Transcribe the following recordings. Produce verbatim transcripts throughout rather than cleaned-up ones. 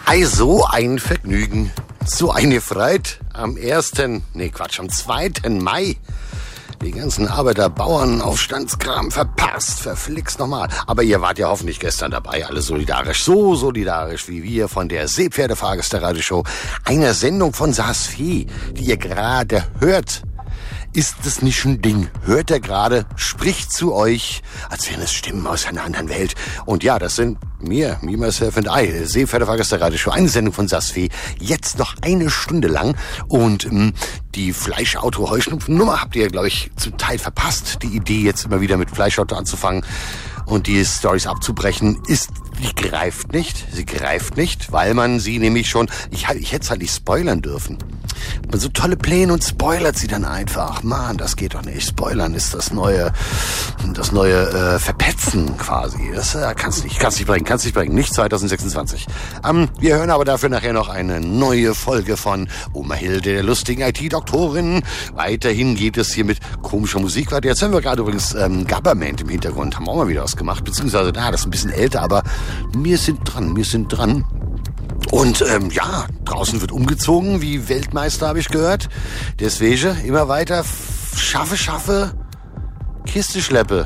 Ei, so ein Vergnügen, so eine Freude am ersten, nee Quatsch, am zweiten Mai. Die ganzen Arbeiter, Bauern, Aufstandskram verpasst, verflixt nochmal. Aber ihr wart ja hoffentlich gestern dabei, alle solidarisch, so solidarisch wie wir von der Seepferde-Fahrgäste-Radioshow, einer Sendung von Saas Fee, die ihr gerade hört. Ist es nicht ein Ding? Hört er gerade, spricht zu euch, als wären es Stimmen aus einer anderen Welt. Und ja, das sind mir, me, myself and I, Seepferdefahrgäste-Radioshow, eine Sendung von Saas Fee, jetzt noch eine Stunde lang. Und mh, die Fleischauto-Heuschnupfen-Nummer habt ihr, glaube ich, zum Teil verpasst. Die Idee, jetzt immer wieder mit Fleischauto anzufangen und die Storys abzubrechen, ist, die greift nicht. Sie greift nicht, weil man sie nämlich schon, ich, ich hätte es halt nicht spoilern dürfen. Man so tolle Pläne und spoilert sie dann einfach. Mann, das geht doch nicht. Spoilern ist das neue, das neue äh, Verpetzen quasi. Das äh, kannst nicht, kannst nicht bringen, kannst nicht bringen. Nicht zwanzig sechsundzwanzig. Ähm, wir hören aber dafür nachher noch eine neue Folge von Oma Hilde, der lustigen I T-Doktorin. Weiterhin geht es hier mit komischer Musik weiter. Jetzt hören wir gerade übrigens ähm, Gabberment im Hintergrund. Haben wir auch mal wieder was gemacht. Beziehungsweise, na, das ist ein bisschen älter, aber wir sind dran, wir sind dran. Und ähm, ja, draußen wird umgezogen, wie Weltmeister, habe ich gehört. Deswegen immer weiter schaffe, schaffe, Kiste schleppe.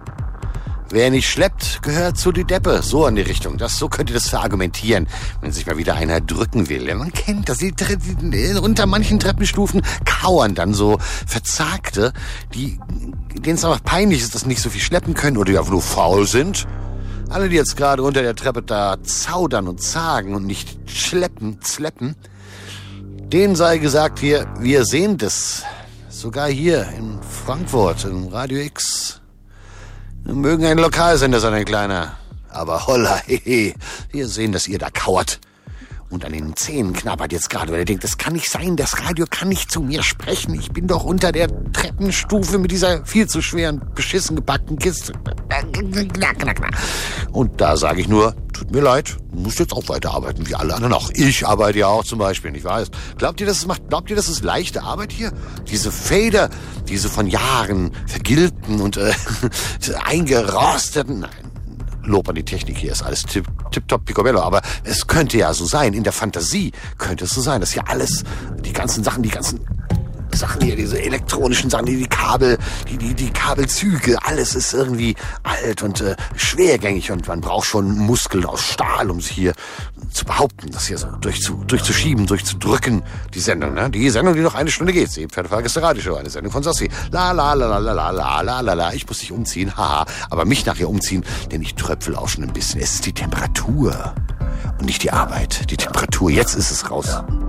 Wer nicht schleppt, gehört zu die Deppe. So in die Richtung. Das, so könnt ihr das verargumentieren, wenn sich mal wieder einer drücken will. Ja, man kennt das. Die, die, unter manchen Treppenstufen kauern dann so Verzagte, die, denen es einfach peinlich ist, dass sie nicht so viel schleppen können oder die einfach nur faul sind. Alle, die jetzt gerade unter der Treppe da zaudern und zagen und nicht schleppen, schleppen, denen sei gesagt hier, wir sehen das. Sogar hier in Frankfurt, im Radio X. Wir mögen ein Lokalsender sein, ein kleiner. Aber holla, hehe, wir sehen, dass ihr da kauert. Und an den Zähnen knabbert jetzt gerade, weil er denkt, das kann nicht sein, das Radio kann nicht zu mir sprechen. Ich bin doch unter der Treppenstufe mit dieser viel zu schweren, beschissen gepackten Kiste. Und da sage ich nur, tut mir leid, du musst jetzt auch weiterarbeiten, wie alle anderen auch. Ich arbeite ja auch zum Beispiel, nicht wahr? Glaubt ihr, das macht, glaubt ihr, das ist leichte Arbeit hier? Diese Fader, diese von Jahren vergilbten und äh, eingerosteten, nein. Lob an die Technik, hier ist alles tip, tipptopp picobello, aber es könnte ja so sein, in der Fantasie könnte es so sein, dass hier alles, die ganzen Sachen, die ganzen Sachen hier, diese elektronischen Sachen, die, die Kabel, die, die, die Kabelzüge, alles ist irgendwie alt und äh, schwergängig und man braucht schon Muskeln aus Stahl, um sich hier zu behaupten, das hier so durchzu, durchzuschieben, durchzudrücken, die Sendung, ne? Die Sendung, die noch eine Stunde geht, Seepferdefahrgäste Radioshow, eine Sendung von Sassi. La la la la la la la la la la, ich muss dich umziehen, haha, aber mich nachher umziehen, denn ich tröpfel auch schon ein bisschen. Es ist die Temperatur und nicht die Arbeit, die Temperatur, jetzt ist es raus.